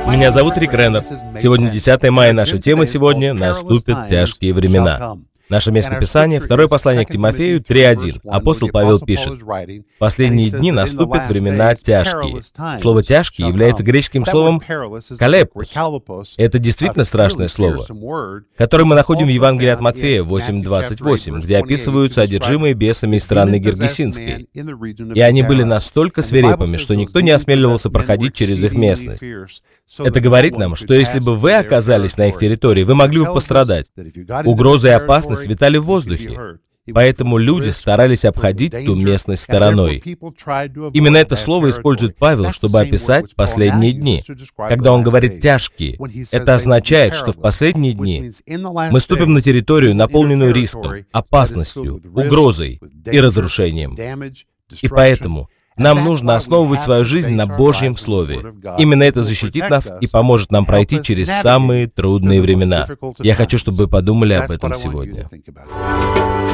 Меня зовут Рик Реннер. Сегодня 10 мая, наша тема сегодня «Наступят тяжкие времена». Наше местописание, второе послание к Тимофею 3:1. Апостол Павел пишет: «В последние дни наступят времена тяжкие». Слово «тяжкие» является греческим словом «калепус». Это действительно страшное слово, которое мы находим в Евангелии от Матфея 8:28, где описываются одержимые бесами из страны Гергесинской. И они были настолько свирепыми, что никто не осмеливался проходить через их местность. Это говорит нам, что если бы вы оказались на их территории, вы могли бы пострадать. Угрозы и опасность витали в воздухе. Поэтому люди старались обходить ту местность стороной. Именно это слово использует Павел, чтобы описать последние дни. Когда он говорит «тяжкие», это означает, что в последние дни мы ступим на территорию, наполненную риском, опасностью, угрозой и разрушением. И поэтому нам нужно основывать свою жизнь на Божьем Слове. Именно это защитит нас и поможет нам пройти через самые трудные времена. Я хочу, чтобы вы подумали об этом сегодня.